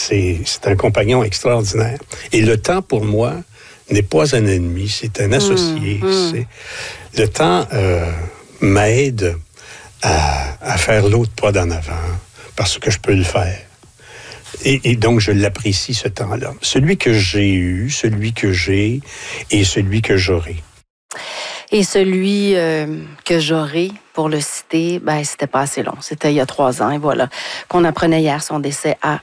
c'est un compagnon extraordinaire. Et le temps, pour moi, n'est pas un ennemi, c'est un associé. Le temps m'aide à faire l'autre pas d'en avant, parce que je peux le faire. Et donc, je l'apprécie, ce temps-là. Celui que j'ai eu, celui que j'ai et celui que j'aurai. Et celui que j'aurai, pour le citer, c'était pas assez long. C'était il y a 3 ans, et voilà, qu'on apprenait hier son décès à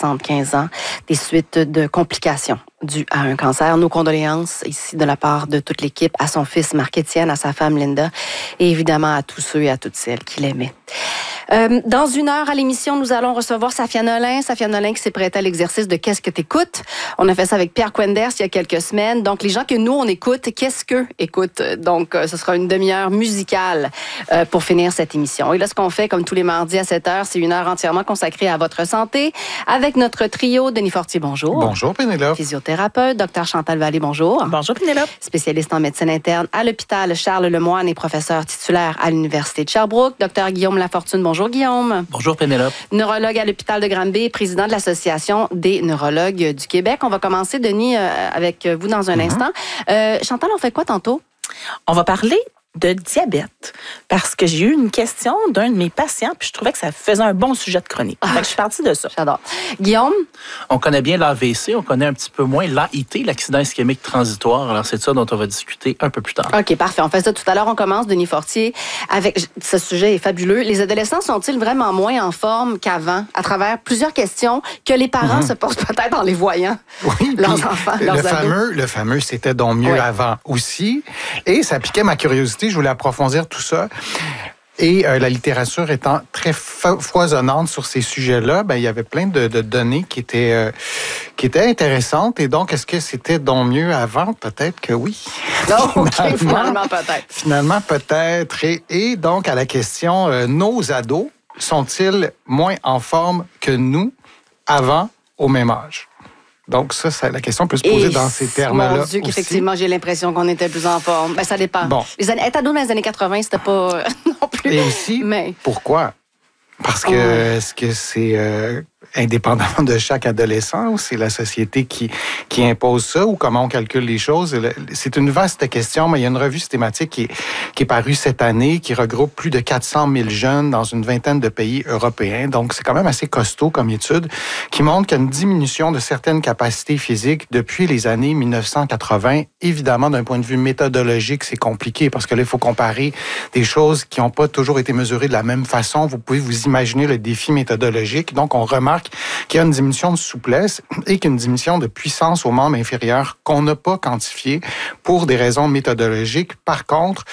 75 ans, des suites de complications dues à un cancer. Nos condoléances ici de la part de toute l'équipe, à son fils Marc-Étienne, à sa femme Linda, et évidemment à tous ceux et à toutes celles qui l'aimaient. Dans 1 heure à l'émission, nous allons recevoir Safia Nolin. Safia Nolin qui s'est prêtée à l'exercice de Qu'est-ce que t'écoutes? On a fait ça avec Pierre Quenders il y a quelques semaines. Donc, les gens que nous, on écoute, qu'est-ce qu'eux écoutent? Donc, ce sera une demi-heure musicale pour finir cette émission. Et là, ce qu'on fait, comme tous les mardis à 7 heures, c'est 1 heure entièrement consacrée à votre santé avec notre trio. Denis Fortier, bonjour. Bonjour, Pénélope. Physiothérapeute. Dr Chantal Vallée, bonjour. Bonjour, Pénélope. Spécialiste en médecine interne à l'hôpital Charles Lemoine et professeur titulaire à l'Université de Sherbrooke. Dr Guillaume Lafortune, bonjour Guillaume. Bonjour Pénélope. Neurologue à l'hôpital de Granby, président de l'Association des neurologues du Québec. On va commencer, Denis, avec vous dans un instant. Chantal, on fait quoi tantôt? On va parler de diabète parce que j'ai eu une question d'un de mes patients puis je trouvais que ça faisait un bon sujet de chronique. Fait que je suis partie de ça. J'adore. Guillaume? On connaît bien l'AVC, on connaît un petit peu moins l'AIT, l'accident ischémique transitoire. Alors c'est de ça dont on va discuter un peu plus tard. OK, parfait. On fait ça tout à l'heure. On commence, Denis Fortier, avec ce sujet est fabuleux. Les adolescents sont-ils vraiment moins en forme qu'avant à travers plusieurs questions que les parents se posent peut-être en les voyant? Oui, leurs enfants, leurs ados. Le fameux c'était donc mieux avant aussi. Et ça piquait ma curiosité. Je voulais approfondir tout ça. Et la littérature étant très foisonnante sur ces sujets-là, il y avait plein de données qui étaient intéressantes. Et donc, est-ce que c'était donc mieux avant? Peut-être que oui. Non, finalement peut-être. Finalement, peut-être. Et donc, à la question, nos ados sont-ils moins en forme que nous avant, au même âge? Donc, ça, la question peut se poser dans ces termes-là. Mon Dieu, qu'effectivement, j'ai l'impression qu'on était plus en forme. Ça dépend. Bon. Être ado dans les années 80, c'était pas non plus. Et aussi, pourquoi? Parce que est-ce que c'est indépendamment de chaque adolescent ou c'est la société qui impose ça ou comment on calcule les choses? C'est une vaste question, mais il y a une revue systématique qui est parue cette année qui regroupe plus de 400 000 jeunes dans une vingtaine de pays européens. Donc, c'est quand même assez costaud comme étude qui montre qu'il y a une diminution de certaines capacités physiques depuis les années 1980. Évidemment, d'un point de vue méthodologique, c'est compliqué parce que là, il faut comparer des choses qui n'ont pas toujours été mesurées de la même façon. Vous pouvez vous imaginer le défi méthodologique. Donc, on remarque qu'il y a une diminution de souplesse et qu'il y a une diminution de puissance aux membres inférieurs qu'on n'a pas quantifié pour des raisons méthodologiques. Par contre,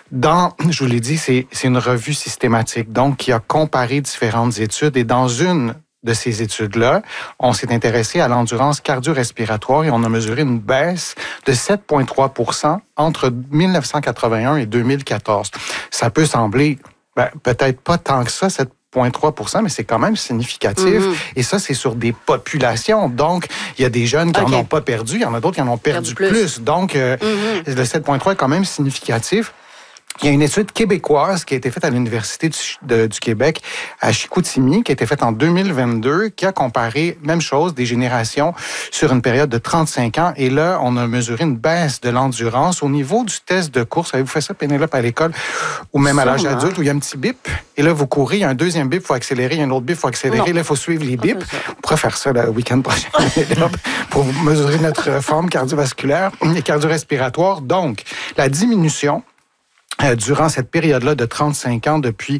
je vous l'ai dit, c'est une revue systématique, donc qui a comparé différentes études et dans une de ces études-là, on s'est intéressé à l'endurance cardio-respiratoire et on a mesuré une baisse de 7,3% entre 1981 et 2014. Ça peut sembler peut-être pas tant que ça, 7,3%, mais c'est quand même significatif. Et ça, c'est sur des populations. Donc, il y a des jeunes qui n'en ont pas perdu, il y en a d'autres qui en ont perdu plus. Donc, le 7,3 est quand même significatif. Il y a une étude québécoise qui a été faite à l'Université du Québec à Chicoutimi, qui a été faite en 2022, qui a comparé, même chose, des générations sur une période de 35 ans. Et là, on a mesuré une baisse de l'endurance au niveau du test de course. Avez-vous fait ça, Pénélope, à l'école ou même à l'âge adulte, où il y a un petit bip. Et là, vous courez, il y a un deuxième bip, il faut accélérer, il y a un autre bip, il faut accélérer. Là, il faut suivre les bips. On pourrait faire ça le week-end prochain, pour mesurer notre forme cardiovasculaire et cardio-respiratoire. Donc, la diminution durant cette période-là de 35 ans, depuis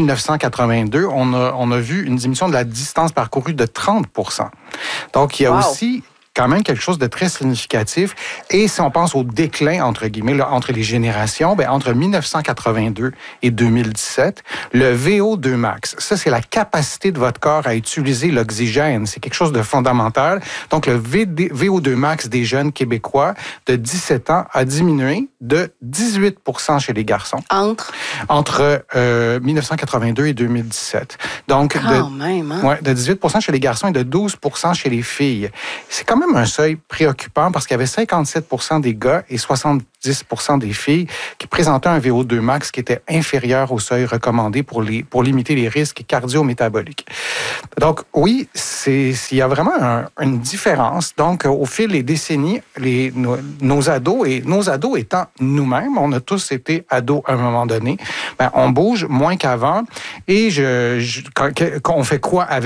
1982, on a vu une diminution de la distance parcourue de 30%. Donc, il y a aussi quand même quelque chose de très significatif. Et si on pense au déclin, entre guillemets, là, entre les générations, entre 1982 et 2017, le VO2 max, ça, c'est la capacité de votre corps à utiliser l'oxygène. C'est quelque chose de fondamental. Donc, le VO2 max des jeunes Québécois de 17 ans a diminué de 18% chez les garçons. Entre 1982 et 2017. Donc, de 18% chez les garçons et de 12% chez les filles. C'est quand même même un seuil préoccupant parce qu'il y avait 57% des gars et 70% des filles qui présentaient un VO2 max qui était inférieur au seuil recommandé pour limiter les risques cardio-métaboliques. Donc, oui, il y a vraiment une différence. Donc, au fil des décennies, nos ados, et nos ados étant nous-mêmes, on a tous été ados à un moment donné, on bouge moins qu'avant. Et on fait quoi avec